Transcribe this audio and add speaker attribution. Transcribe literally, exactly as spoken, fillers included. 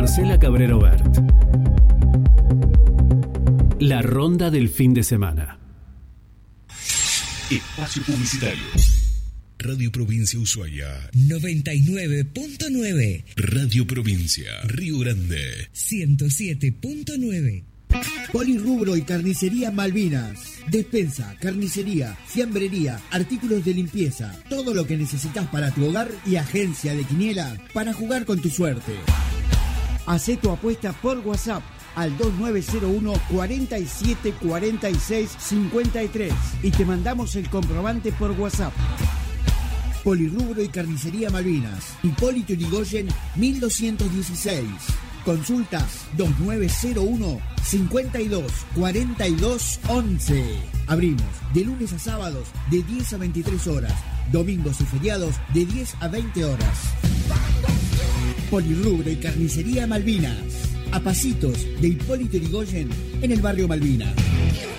Speaker 1: Marcela Cabrero Bert. La ronda del fin de semana.
Speaker 2: Espacio publicitario. Radio Provincia Ushuaia
Speaker 3: noventa y nueve punto nueve.
Speaker 2: Radio Provincia Río Grande
Speaker 3: ciento siete punto nueve.
Speaker 4: Polirrubro y Carnicería Malvinas. Despensa, carnicería, fiambrería, artículos de limpieza, todo lo que necesitas para tu hogar y agencia de quiniela para jugar con tu suerte. Hacé tu apuesta por WhatsApp al dos nueve cero uno, cuatro siete cuatro seis, cinco tres y te mandamos el comprobante por WhatsApp. Polirrubro y Carnicería Malvinas. Hipólito Yrigoyen mil doscientos dieciséis. Consultas dos nueve cero uno, cinco dos, cuatro dos, once. Abrimos de lunes a sábados de diez a veintitrés horas. Domingos y feriados de diez a veinte horas. Polirrubro y Carnicería Malvinas. A pasitos de Hipólito Yrigoyen en el barrio Malvinas.